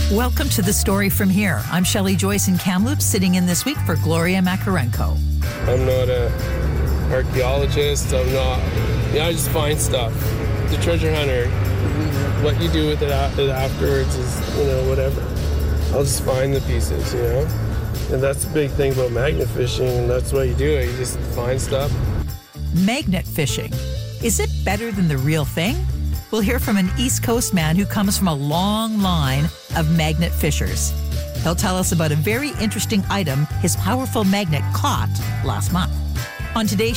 Welcome to The Story From Here. I'm Shelley Joyce in Kamloops, sitting in this week for Gloria Makarenko. I'm not an archaeologist. I just find stuff. The treasure hunter, what you do with it afterwards is, whatever. I'll just find the pieces, And that's the big thing about magnet fishing, and that's what you do. You just find stuff. Magnet fishing. Is it better than the real thing? We'll hear from an East Coast man who comes from a long line of magnet fishers. He'll tell us about a very interesting item his powerful magnet caught last month. On today's